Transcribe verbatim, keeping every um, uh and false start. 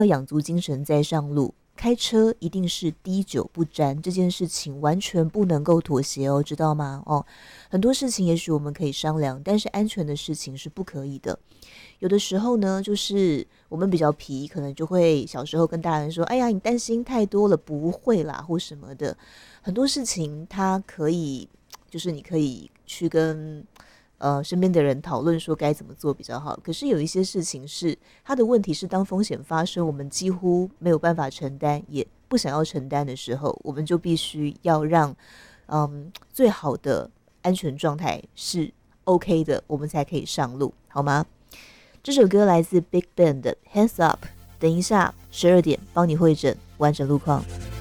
要养足精神再上路。开车一定是滴酒不沾，这件事情完全不能够妥协哦，知道吗？哦，很多事情也许我们可以商量，但是安全的事情是不可以的。有的时候呢，就是我们比较皮，可能就会小时候跟大人说：“哎呀，你担心太多了，不会啦，或什么的。”很多事情它可以，就是你可以去跟呃身边的人讨论说该怎么做比较好。可是有一些事情是它的问题是，当风险发生，我们几乎没有办法承担，也不想要承担的时候，我们就必须要让嗯最好的安全状态是 OK 的，我们才可以上路，好吗？这首歌来自 Big Bang 的 Hands Up。等一下十二点帮你会诊完整路况。